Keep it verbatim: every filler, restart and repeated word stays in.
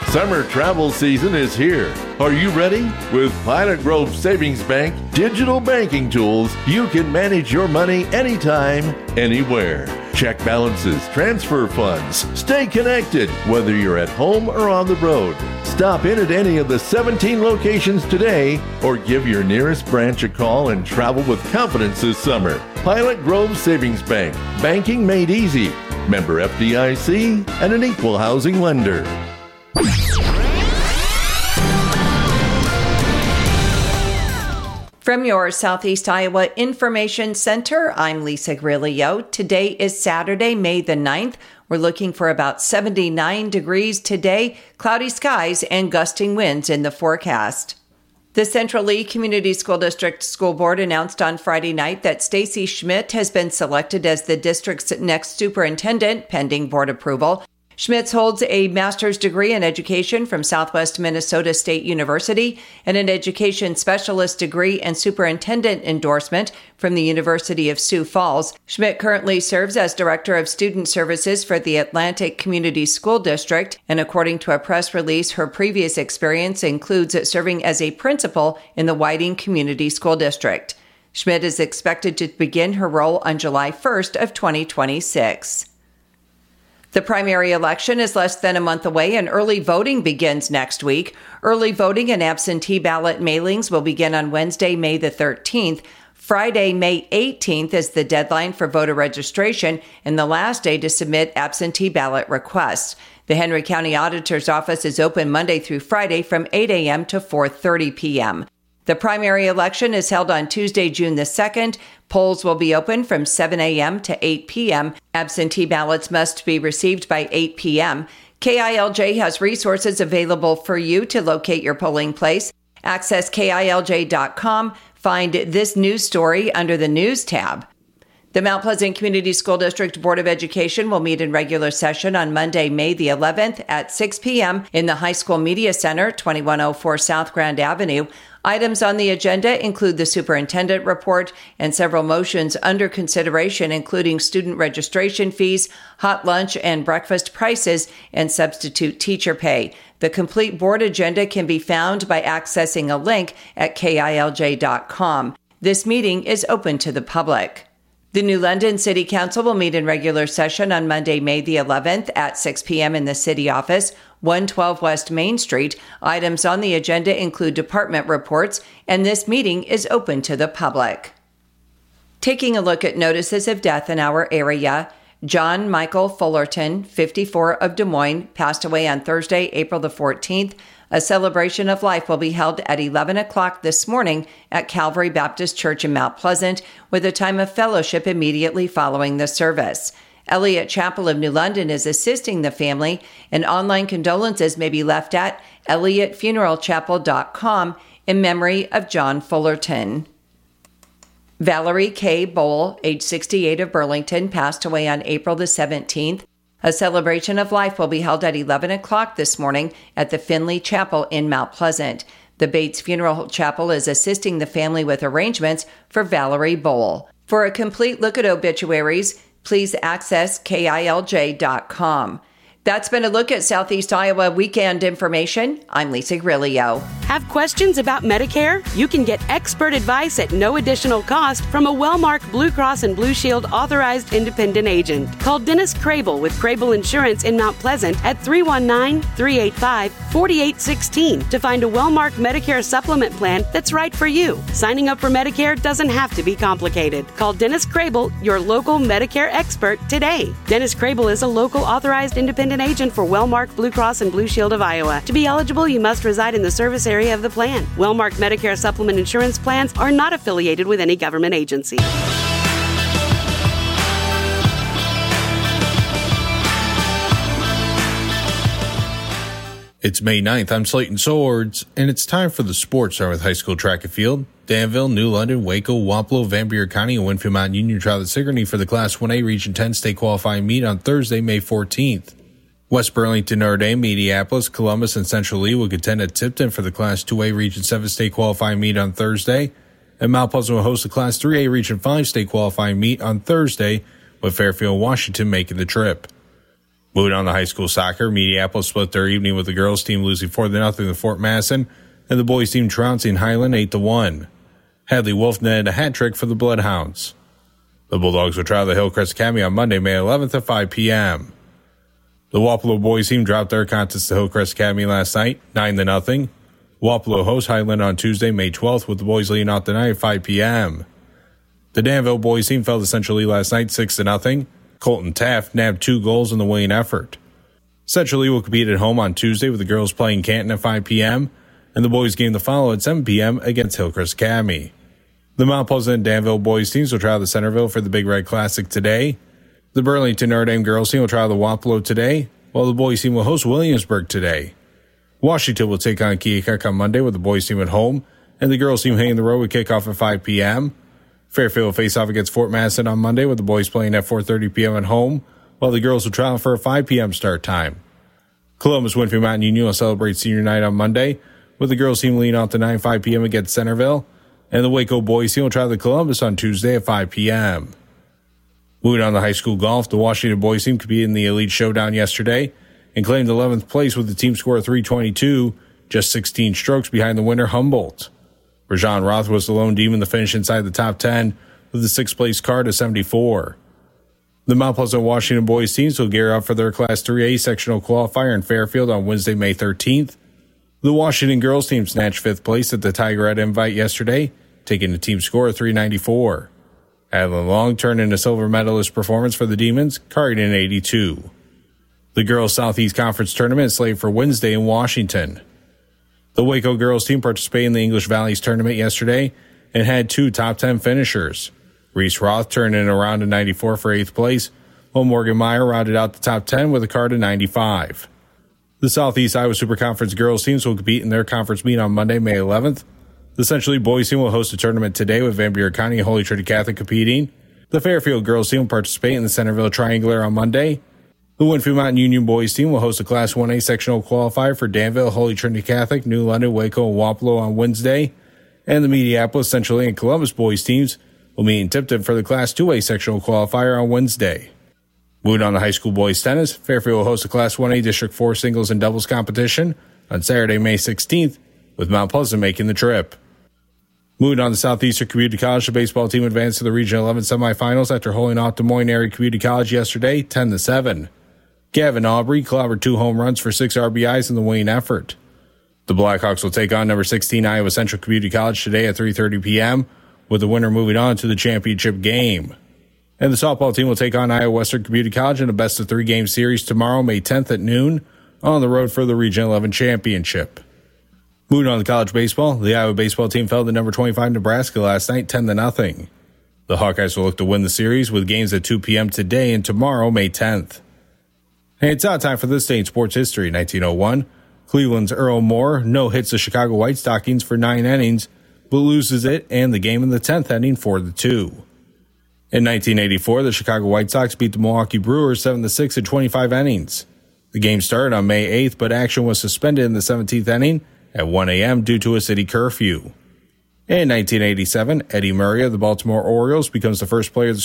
Summer travel season is here. Are you ready? With Pilot Grove Savings Bank digital banking tools, you can manage your money anytime, anywhere. Check balances, transfer funds, stay connected, whether you're at home or on the road. Stop in at any of the seventeen locations today or give your nearest branch a call and travel with confidence this summer. Pilot Grove Savings Bank. Banking made easy. Member F D I C and an equal housing lender. From your Southeast Iowa Information Center, I'm Lisa Grillo. Today is Saturday, May the ninth. We're looking for about seventy-nine degrees today, cloudy skies and gusting winds in the forecast. The Central Lee Community School District School Board announced on Friday night that Stacy Schmidt has been selected as the district's next superintendent, pending board approval. Schmitz holds a master's degree in education from Southwest Minnesota State University and an education specialist degree and superintendent endorsement from the University of Sioux Falls. Schmidt currently serves as director of student services for the Atlantic Community School District, and according to a press release, her previous experience includes serving as a principal in the Whiting Community School District. Schmidt is expected to begin her role on July first of twenty twenty-six. The primary election is less than a month away and early voting begins next week. Early voting and absentee ballot mailings will begin on Wednesday, May the thirteenth. Friday, May eighteenth is the deadline for voter registration and the last day to submit absentee ballot requests. The Henry County Auditor's Office is open Monday through Friday from eight a.m. to four thirty p.m. The primary election is held on Tuesday, June the second. Polls will be open from seven a.m. to eight p.m. Absentee ballots must be received by eight p.m. K I L J has resources available for you to locate your polling place. Access K I L J dot com. Find this news story under the News tab. The Mount Pleasant Community School District Board of Education will meet in regular session on Monday, May the eleventh at six p.m. in the High School Media Center, twenty-one oh four South Grand Avenue. Items on the agenda include the superintendent report and several motions under consideration, including student registration fees, hot lunch and breakfast prices, and substitute teacher pay. The complete board agenda can be found by accessing a link at K I L J dot com. This meeting is open to the public. The New London City Council will meet in regular session on Monday, May the eleventh at six p.m. in the city office, one twelve West Main Street. Items on the agenda include department reports, and this meeting is open to the public. Taking a look at notices of death in our area, John Michael Fullerton, fifty-four, of Des Moines, passed away on Thursday, April the fourteenth. A celebration of life will be held at eleven o'clock this morning at Calvary Baptist Church in Mount Pleasant, with a time of fellowship immediately following the service. Elliott Chapel of New London is assisting the family, and online condolences may be left at elliott funeral chapel dot com in memory of John Fullerton. Valerie K. Bowl, age sixty-eight, of Burlington, passed away on April the seventeenth. A celebration of life will be held at eleven o'clock this morning at the Finley Chapel in Mount Pleasant. The Bates Funeral Chapel is assisting the family with arrangements for Valerie Bowl. For a complete look at obituaries, please access K I L J dot com. That's been a look at Southeast Iowa weekend information. I'm Lisa Grillo. Have questions about Medicare? You can get expert advice at no additional cost from a well-marked Blue Cross and Blue Shield authorized independent agent. Call Dennis Crable with Crable Insurance in Mount Pleasant at three one nine, three eight five, four eight one six to find a well-marked Medicare supplement plan that's right for you. Signing up for Medicare doesn't have to be complicated. Call Dennis Crable, your local Medicare expert, today. Dennis Crable is a local authorized independent agent for Wellmark Blue Cross and Blue Shield of Iowa. To be eligible, you must reside in the service area of the plan. Wellmark Medicare supplement insurance plans are not affiliated with any government agency. It's May ninth. I'm Slayton Swords, and it's time for the Sports Center with high school track and field. Danville, New London, Waco, Wapello, Van Buren County, and Winfield Mountain Union trial at Sigourney for the Class one A Region ten state qualifying meet on Thursday, May fourteenth. West Burlington, Notre Dame, Minneapolis, Columbus, and Central Lee will contend at Tipton for the Class two A Region seven state qualifying meet on Thursday, and Mount Pleasant will host the Class three A Region five state qualifying meet on Thursday, with Fairfield, Washington making the trip. Moving on to high school soccer, Mediapolis split their evening with the girls team losing four to nothing to Fort Madison, and the boys team trouncing Highland eight to one. Hadley Wolf netted a hat trick for the Bloodhounds. The Bulldogs will travel to Hillcrest Academy on Monday, May eleventh at five p.m. The Wapello boys team dropped their contest to Hillcrest Academy last night, nine to nothing. Wapello hosts Highland on Tuesday, May twelfth, with the boys leading off tonight at five p.m. The Danville boys team fell to Central Lee last night, six to nothing. Colton Taft nabbed two goals in the winning effort. Central Lee will compete at home on Tuesday with the girls playing Canton at five p.m. and the boys game to follow at seven p.m. against Hillcrest Academy. The Mount Pleasant and Danville boys teams will travel to Centerville for the Big Red Classic today. The Burlington Notre Dame girls team will travel to Wapello today, while the boys team will host Williamsburg today. Washington will take on Keokuk on Monday with the boys team at home, and the girls team hitting the road with kickoff at five p.m. Fairfield will face off against Fort Madison on Monday with the boys playing at four thirty p.m. at home, while the girls will travel for a five p.m. start time. Columbus Winfield Mountain Union will celebrate senior night on Monday, with the girls team leading off to nine five p.m. against Centerville, and the Waco boys team will travel to Columbus on Tuesday at five p.m. Moving on to high school golf, the Washington boys team competed in the Elite Showdown yesterday and claimed eleventh place with the team score of three twenty-two, just sixteen strokes behind the winner Humboldt. Rajan Roth was the lone demon to finish inside the top ten with a sixth-place card of seventy-four. The Mount Pleasant Washington boys teams will gear up for their Class three A sectional qualifier in Fairfield on Wednesday, May thirteenth. The Washington girls team snatched fifth place at the Tigerette Invite yesterday, taking a team score of three ninety-four. Adeline Long turned in a silver medalist performance for the Demons, carried in eighty-two. The Girls Southeast Conference Tournament is slated for Wednesday in Washington. The Waco girls team participated in the English Valleys tournament yesterday and had two top ten finishers. Reese Roth turned in a round of ninety-four for eighth place, while Morgan Meyer rounded out the top ten with a card of ninety-five. The Southeast Iowa Super Conference girls teams will compete in their conference meet on Monday, May eleventh. The Central Lee boys team will host a tournament today with Van Buren County and Holy Trinity Catholic competing. The Fairfield girls team will participate in the Centerville Triangular on Monday. The Winfield Mountain Union boys team will host a Class one A sectional qualifier for Danville, Holy Trinity Catholic, New London, Waco, and Wapello on Wednesday. And the Mediapolis, Central Lee, and Columbus boys teams will meet in Tipton for the Class two A sectional qualifier on Wednesday. Moving on to high school boys tennis, Fairfield will host a Class one A District four singles and doubles competition on Saturday, May sixteenth, with Mount Pleasant making the trip. Moving on to Southeastern Community College, the baseball team advanced to the Region eleven semifinals after holding off Des Moines Area Community College yesterday, ten to seven. Gavin Aubrey clobbered two home runs for six R B Is in the winning effort. The Blackhawks will take on number sixteen Iowa Central Community College today at three thirty p.m., with the winner moving on to the championship game. And the softball team will take on Iowa Western Community College in a best-of-three game series tomorrow, May tenth at noon, on the road for the Region eleven championship. Moving on to college baseball, the Iowa baseball team fell to number twenty-five Nebraska last night, ten to nothing. The Hawkeyes will look to win the series with games at two p.m. today and tomorrow, May tenth. Hey, it's out time for this day in sports history. nineteen oh one, Cleveland's Earl Moore no-hits the Chicago White Stockings for nine innings, but loses it and the game in the tenth inning four to two. In nineteen eighty-four, the Chicago White Sox beat the Milwaukee Brewers seven to six in twenty-five innings. The game started on May eighth, but action was suspended in the seventeenth inning at one a.m. due to a city curfew. In nineteen eighty-seven, Eddie Murray of the Baltimore Orioles becomes the first player to